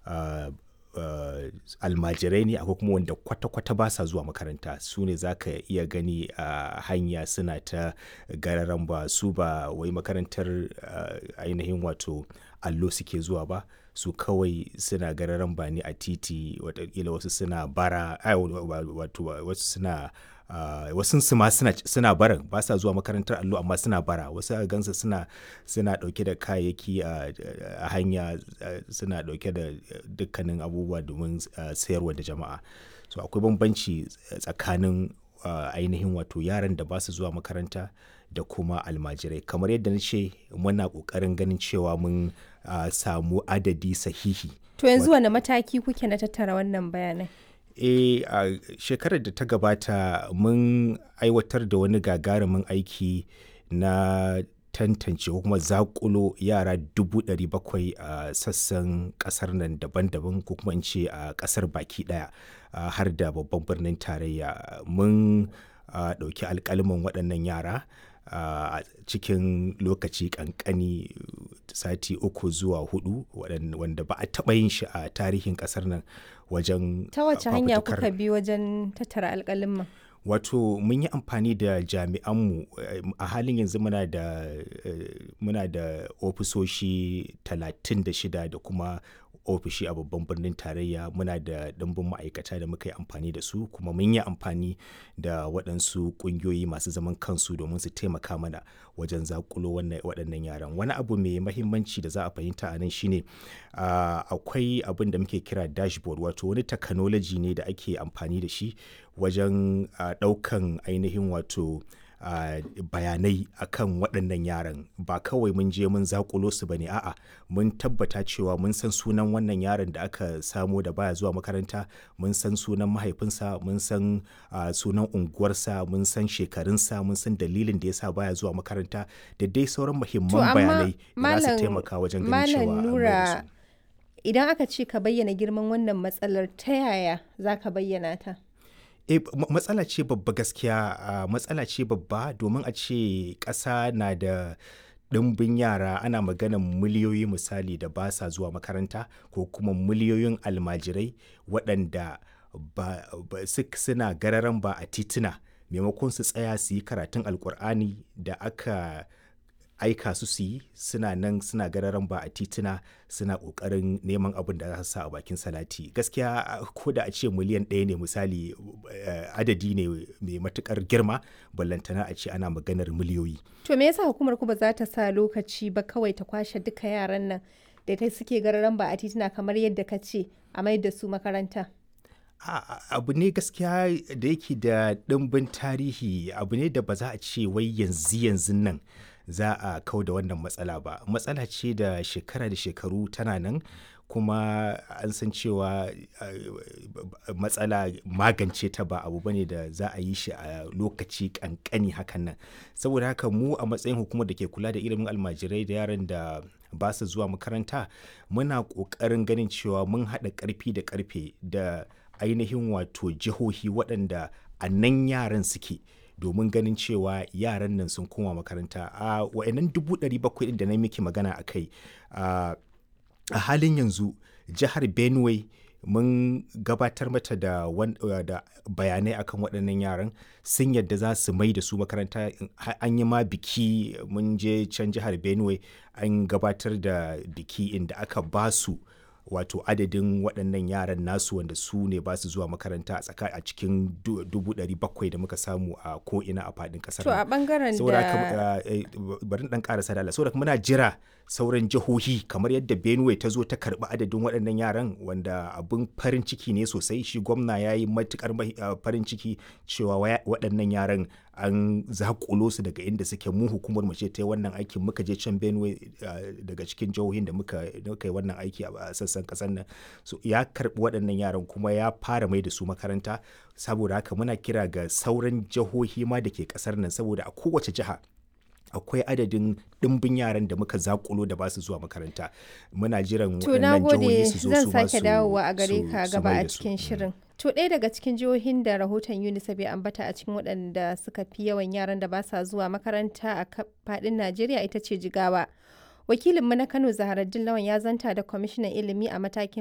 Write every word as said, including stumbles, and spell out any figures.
uh, uh, almajirai ne, akwai kuma wanda kwata-kwata ba sa zuwa makaranta. Su ne za ka iya gani a uh, hanya suna ta gararan ba, su ba wai makarantar uh, ainihin wato allo suke zuwa ba, su kawai suna gararan ba ne a titi, watakila wasu suna bara, wato wasu suna Uh, wasu su ma suna, suna baran, ba sa zuwa makarantar allo amma suna bara. Wasu a gansa suna suna dauke da kayayyaki a uh, uh, hanya, uh, suna dauke da dukkanin abubuwa domin uh, sayarwa da jama'a. So akwai bambanci tsakanin uh, ainihin wato yaran da ba su zuwa makaranta da kuma almajirai. Kamar yadda na ce, muna kokarin ganin cewa mun uh, samu adadi sahihi. To yanzu wane mataki kuke na tattara wannan bayanai? E, a uh, shekarar da ta gabata mun aiwatar da wani gagarumin aiki na tantance ko kuma zakulo yara dubu ɗari bakwai a uh, sassan ƙasar nan daban-daban, ko kuma in ce a uh, ƙasar baki ɗaya, uh, har da babban birnin tarayya. Mun uh, ɗauki alƙaliman waɗannan yara a uh, cikin lokaci ƙanƙani, sati uku zuwa hudu, wanda ba a taɓa yin shi a tarihin ƙasar nan wajen. Ta wace hanya kuka bi wajen tattara alƙaliman? Wato mun yi amfani da jami'anmu. A halin yanzu muna da muna da ofisoshi talatin da shida da kuma ofishi a babban birnin tarayya. Muna da ɗimbin ma'aikata da muka yi amfani da su, kuma mun yi amfani da waɗansu ƙungiyoyi masu zaman kansu domin su taimaka mana wajen zakulo waɗannan yaran. Wani abu mai mahimmanci da za a fahimta a nan shine uh, akwai abin da muke kira dashboard, wato wani technology ne da ake amfani da shi wajen uh, ɗaukan ainihin wato Uh, bayanai akan waɗannan yaran. Ba kawai mun je mun zakulo su bane, a'a, mun tabbata cewa mun san sunan wannan yaron da aka samo da baya zuwa makaranta, mun san sunan mahaifinsa, mun san uh, sunan unguwarsa, mun san shekarunsa, mun san dalilin da yasa baya zuwa makaranta, da dai sauran muhimman bayanai da za su taimaka wajen ganin cewa Malam Nura, idan aka ce ka bayyana girman wannan matsalar, ta yaya za ka bayyana ta? E, matsala ce babba gaskiya. Uh, matsala ce babba domin a ce ƙasa na da ɗimbin yara, ana maganan miliyoyi misali da ba sa zuwa makaranta, ko kuma miliyoyin almajirai waɗanda ba, ba, suna gararan ba a tituna, maimakon su tsaya su yi karatun alkur'ani da aka aika su su yi, suna nan suna gararan ba a tituna, suna ƙoƙarin neman abin da za su sa a bakin salati. Gaskiya ko da a ce miliyan ɗaya ne misali, adadi ne mai matuƙar girma, ballantana a ce ana maganar miliyoyi. To me yasa hukumar ku ba za ta sa lokaci ba kawai ta kwashe duka yaran nan da ta suke gararan ba a tituna kamar yadda ka ce, a mai da su makaranta? Abu ne gaskiya da yake da ɗimbin tarihi, abu ne da ba za a ce wai yanzu yanzu nan za a kau da wannan matsala ba. Matsala ce da shekara da shekaru tana nan, kuma an san cewa matsala magance ta ba abu bane da za a yi shi a lokaci kankani hakan nan. Saboda haka mu a matsayin hukumar da ke kula da ilimin almajirai da yaran da ba su zuwa makaranta, muna ƙoƙarin ganin cewa mun haɗa ƙarfi da ƙarfe da ainihin wato jihohi waɗanda a nan yaran suke, domin ganin cewa yaran nan sun koma makaranta. A wa'annan dubu ɗari bakwai da na miki magana a kai, a halin yanzu jihar Benue mun gabatar mata da, da bayanai akan waɗannan yaran, sun yadda za su mai da su makaranta. An yi ma biki, mun je can jihar Benue an gabatar da biki inda aka ba su wato adadin waɗannan yaran nasu wanda su ne ba su zuwa makaranta a tsaka a cikin dubu ɗari bakwai da muka samu a ko'ina a faɗin ƙasar. To a ɓangaren da bari ɗan ƙarasa da Allah, saboda muna jira sauran jihohi, kamar yadda Benue ta zo ta karɓi adadin waɗannan yaran, wanda abin farin ciki ne sosai. Shi gwamna ya yi matuƙar farin ciki cewa waɗannan yaran an zakulo su daga inda suke. Mu hukumar mu ce ta yi wannan aikin, muka je can Benue daga cikin jihohin da muka yi wannan aiki a sassan ƙasar nan. So ya karɓi waɗannan yaran kuma ya fara mai da su makaranta. Saboda haka muna kira ga sauran jihohi ma da ke ƙasar nan, saboda a kowace jiha akwai adadin ɗimbin yaran da muka zakulo da ba su zuwa makaranta. Muna jiran waɗannan jihohi su zo su zan sake dawowa a gare ka gaba a cikin shirin. To ɗaya daga cikin jihohin da rahoton UNICEF ya ambata a cikin waɗanda suka fi yawan yaran da ba sa zuwa makaranta a faɗin Najeriya ita ce Jigawa. Wakilinmu na Kano Zaharaddin Lawan ya zanta da kwamishinan ilimi a matakin